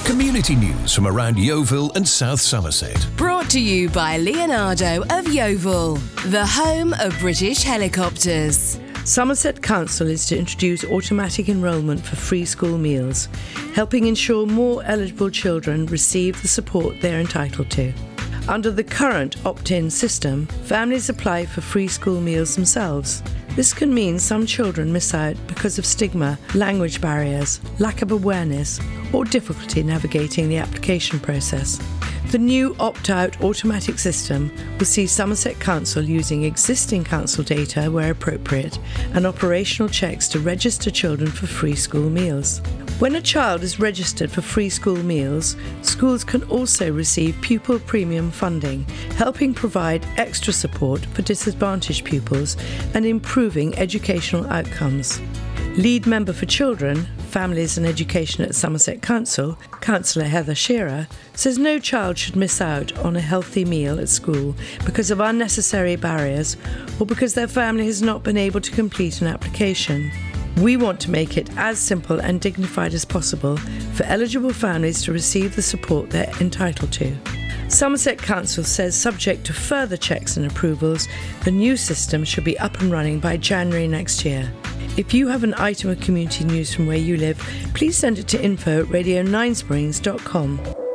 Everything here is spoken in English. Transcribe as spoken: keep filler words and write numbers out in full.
Community news from around Yeovil and South Somerset. Brought to you by Leonardo of Yeovil, the home of British helicopters. Somerset Council is to introduce automatic enrolment for free school meals, helping ensure more eligible children receive the support they're entitled to. Under the current opt-in system, families apply for free school meals themselves. This can mean some children miss out because of stigma, language barriers, lack of awareness, or difficulty navigating the application process. The new opt-out automatic system will see Somerset Council using existing council data where appropriate and operational checks to register children for free school meals. When a child is registered for free school meals, schools can also receive pupil premium funding, helping provide extra support for disadvantaged pupils and improving educational outcomes. Lead Member for Children, Families and Education at Somerset Council, Councillor Heather Shearer, says no child should miss out on a healthy meal at school because of unnecessary barriers or because their family has not been able to complete an application. We want to make it as simple and dignified as possible for eligible families to receive the support they're entitled to. Somerset Council says, subject to further checks and approvals, the new system should be up and running by January next year. If you have an item of community news from where you live, please send it to info at radio nine springs dot com.